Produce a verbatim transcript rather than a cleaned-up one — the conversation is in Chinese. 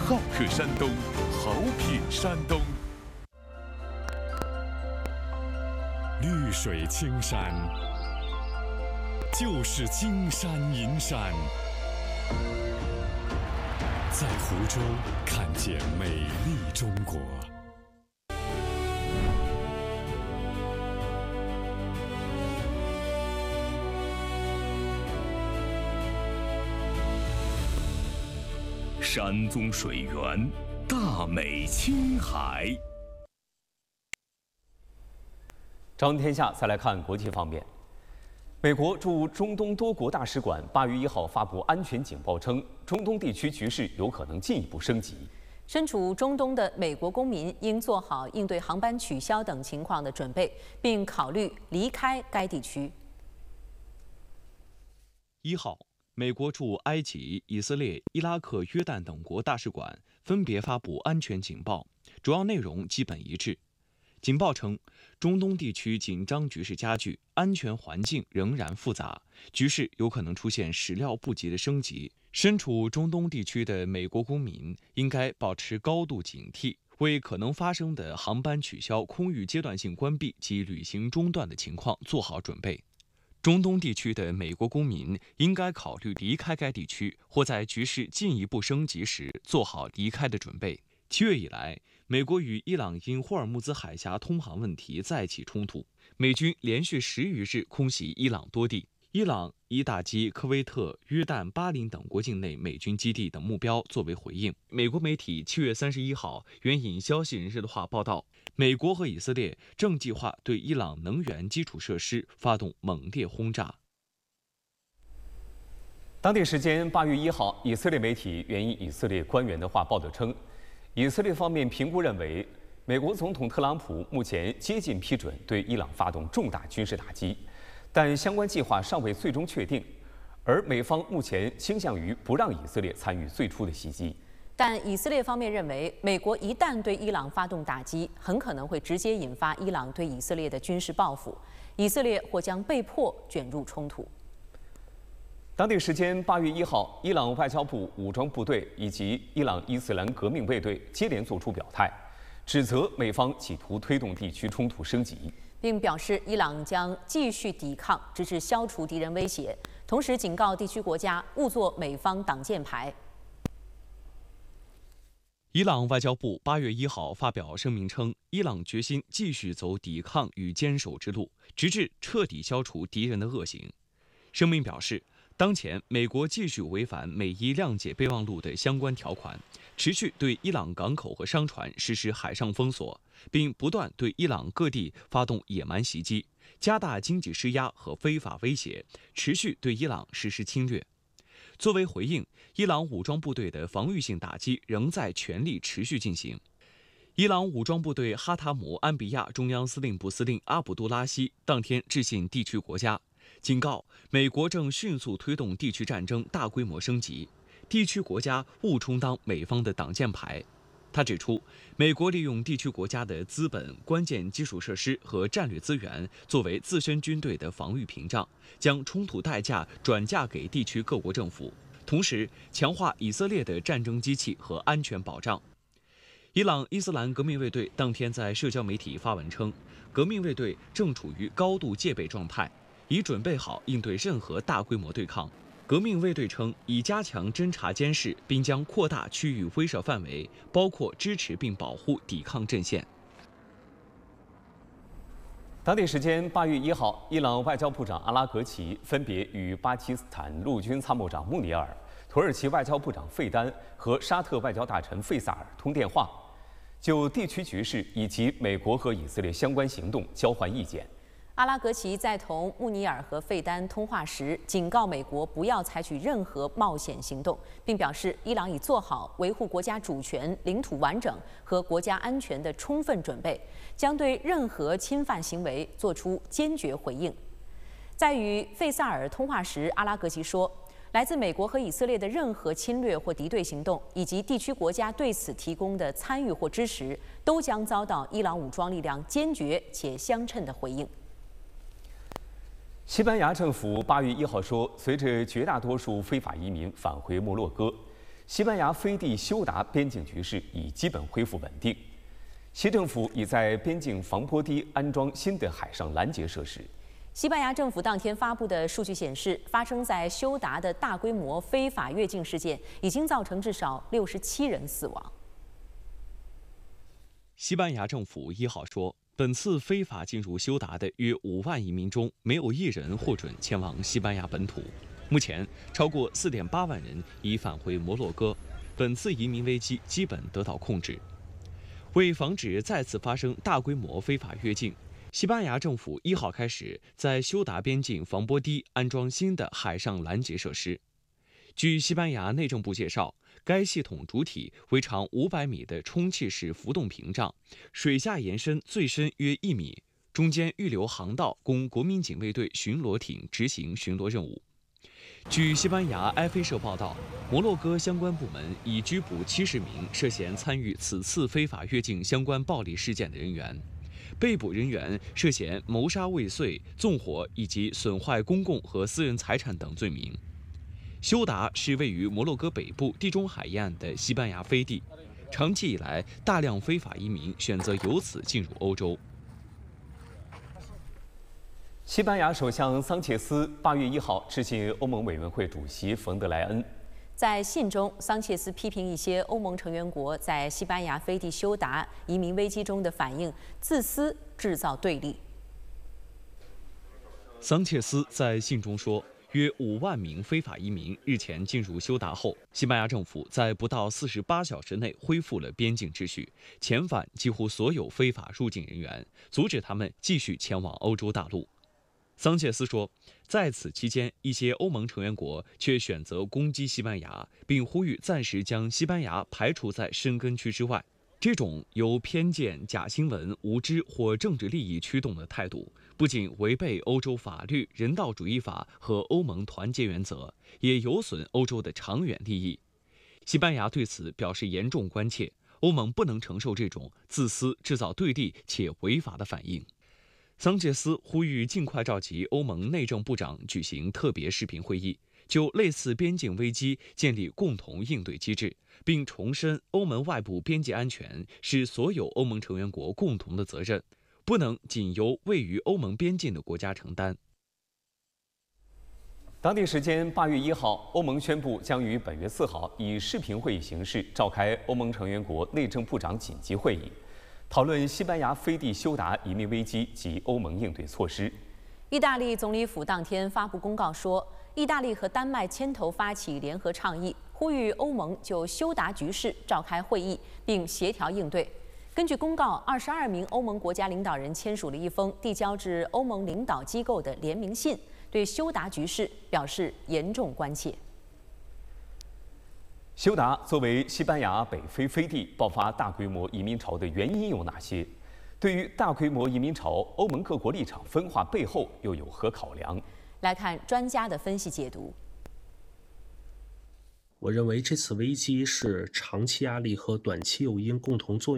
好客山东，好品山东。 绿水青山，就是金山银山。在湖州看见美丽中国。 山宗水源，大美青海。 张天下，再来看国际方面。美国驻中东多国大使馆八月一号发布安全警报称，中东地区局势有可能进一步升级。 身处中东的美国公民应做好应对航班取消等情况的准备，并考虑离开该地区。 一号，美国驻埃及、以色列、伊拉克、约旦等国大使馆分别发布安全警报，主要内容基本一致。警报称，中东地区紧张局势加剧，安全环境仍然复杂，局势有可能出现始料不及的升级。身处中东地区的美国公民应该保持高度警惕，为可能发生的航班取消、空域阶段性关闭及旅行中断的情况做好准备。中东地区的美国公民应该考虑离开该地区，或在局势进一步升级时做好离开的准备。七月以来，美国与伊朗因霍尔木兹海峡通航问题再起冲突，美军连续十余日空袭伊朗多地。伊朗以打击科威特、约旦、巴林等国境内美军基地等目标作为回应。美国媒体七月三十一号援引消息人士的话报道，美国和以色列正计划对伊朗能源基础设施发动猛烈轰炸。 当地时间八月一号，以色列媒体援引以色列官员的话报道称，以色列方面评估认为，美国总统特朗普目前接近批准对伊朗发动重大军事打击，但相关计划尚未最终确定，而美方目前倾向于不让以色列参与最初的袭击。 但以色列方面认为，美国一旦对伊朗发动打击，很可能会直接引发伊朗对以色列的军事报复，以色列或将被迫卷入冲突。 当地时间八月一号，伊朗外交部武装部队以及伊朗伊斯兰革命卫队接连作出表态，指责美方企图推动地区冲突升级， 并表示伊朗将继续抵抗，直至消除敌人威胁，同时警告地区国家勿做美方挡箭牌。 伊朗外交部八月一号发表声明称，伊朗决心继续走抵抗与坚守之路，直至彻底消除敌人的恶行。声明表示，当前，美国继续违反美伊谅解备忘录的相关条款，持续对伊朗港口和商船实施海上封锁，并不断对伊朗各地发动野蛮袭击，加大经济施压和非法威胁，持续对伊朗实施侵略。作为回应，伊朗武装部队的防御性打击仍在全力持续进行。伊朗武装部队哈塔姆安比亚中央司令部司令阿卜杜拉希当天致信地区国家，警告美国正迅速推动地区战争大规模升级，地区国家勿充当美方的挡箭牌。他指出，美国利用地区国家的资本、关键基础设施和战略资源作为自身军队的防御屏障，将冲突代价转嫁给地区各国政府，同时强化以色列的战争机器和安全保障。伊朗伊斯兰革命卫队当天在社交媒体发文称，革命卫队正处于高度戒备状态，已准备好应对任何大规模对抗。革命卫队称，已加强侦察监视，并将扩大区域威慑范围，包括支持并保护抵抗阵线。 当地时间八月一号，伊朗外交部长阿拉格齐分别与巴基斯坦陆军参谋长穆尼尔、土耳其外交部长费丹和沙特外交大臣费萨尔通电话，就地区局势以及美国和以色列相关行动交换意见。 阿拉格齐在同穆尼尔和费丹通话时，警告美国不要采取任何冒险行动，并表示伊朗已做好维护国家主权、领土完整和国家安全的充分准备，将对任何侵犯行为作出坚决回应。在与费萨尔通话时，阿拉格齐说，来自美国和以色列的任何侵略或敌对行动，以及地区国家对此提供的参与或支持，都将遭到伊朗武装力量坚决且相称的回应。 西班牙政府八月一号说，随着绝大多数非法移民返回摩洛哥， 西班牙飞地休达边境局势已基本恢复稳定。西政府已在边境防波堤安装新的海上拦截设施。 西班牙政府当天发布的数据显示，发生在休达的大规模非法越境事件已经造成至少六十七人死亡。 西班牙政府一号说，本次非法进入休达的约五万移民中，没有一人获准前往西班牙本土。目前，超过四点八万人已返回摩洛哥，本次移民危机基本得到控制。为防止再次发生大规模非法越境，西班牙政府一号开始在休达边境防波堤安装新的海上拦截设施。据西班牙内政部介绍，该系统主体为长五百米的充气式浮动屏障，水下延伸最深约一米，中间预留航道供国民警卫队巡逻艇执行巡逻任务。据西班牙埃菲社报道，摩洛哥相关部门已拘捕七十名涉嫌参与此次非法越境相关暴力事件的人员，被捕人员涉嫌谋杀未遂、纵火以及损坏公共和私人财产等罪名。休达是位于摩洛哥北部地中海沿岸的西班牙飞地，长期以来，大量非法移民选择由此进入欧洲。 西班牙首相桑切斯八月一号致信欧盟委员会主席冯德莱恩。 在信中，桑切斯批评一些欧盟成员国在西班牙飞地休达移民危机中的反应自私，制造对立。 桑切斯在信中说，约五万名非法移民日前进入休达后，西班牙政府在不到四十八小时内恢复了边境秩序，遣返几乎所有非法入境人员，阻止他们继续前往欧洲大陆。桑切斯说，在此期间，一些欧盟成员国却选择攻击西班牙，并呼吁暂时将西班牙排除在申根区之外。这种由偏见、假新闻、无知或政治利益驱动的态度，不仅违背欧洲法律、人道主义法和欧盟团结原则，也有损欧洲的长远利益。西班牙对此表示严重关切，欧盟不能承受这种自私、制造对立且违法的反应。桑切斯呼吁尽快召集欧盟内政部长举行特别视频会议，就类似边境危机建立共同应对机制，并重申欧盟外部边界安全是所有欧盟成员国共同的责任，不能仅由位于欧盟边境的国家承担。 当地时间八月一号，欧盟宣布将于本月四号以视频会议形式召开欧盟成员国内政部长紧急会议，讨论西班牙飞地休达移民危机及欧盟应对措施。 意大利总理府当天发布公告说，意大利和丹麦牵头发起联合倡议，呼吁欧盟就休达局势召开会议，并协调应对。根据公告，二十二名欧盟国家领导人签署了一封递交至欧盟领导机构的联名信，对休达局势表示严重关切。 休达作为西班牙北非飞地爆发大规模移民潮的原因有哪些？对于大规模移民潮，欧盟各国立场分化背后又有何考量？ 来看专家的分析解读。 我认为这次危机是长期压力和短期诱因共同作用。